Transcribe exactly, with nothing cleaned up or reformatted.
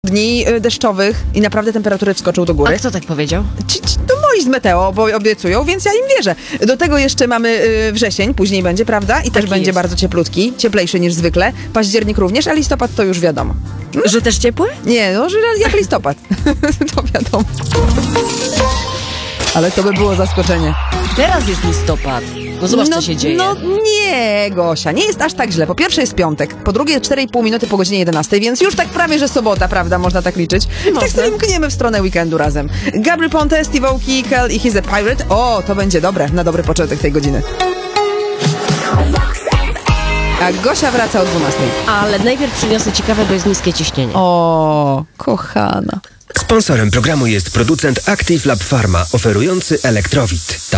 dni y, deszczowych i naprawdę temperatury wskoczą do góry. A kto tak powiedział? Ci, ci, to moi z Meteo, bo obiecują, więc ja im wierzę. Do tego jeszcze mamy y, wrzesień, później będzie, prawda? I też będzie jest. bardzo cieplutki, cieplejszy niż zwykle. Październik również, a listopad to już wiadomo. Że też ciepły? Nie, no, że jak listopad. To wiadomo. Ale to by było zaskoczenie. Teraz jest listopad. No zobacz, co się dzieje. No nie, Gosia, nie jest aż tak źle. Po pierwsze jest piątek, po drugie cztery i pół minuty po godzinie jedenastej, więc już tak prawie, że sobota, prawda? Można tak liczyć. I tak sobie mkniemy w stronę weekendu razem. Gabriel Ponte, Steve Aoki, Kel i He's a Pirate. O, to będzie dobre, na dobry początek tej godziny. A Gosia wraca o dwunastej. Ale najpierw przyniosę ciekawe, bo jest niskie ciśnienie. O, kochana. Sponsorem programu jest producent Active Lab Pharma, oferujący Elektrowit.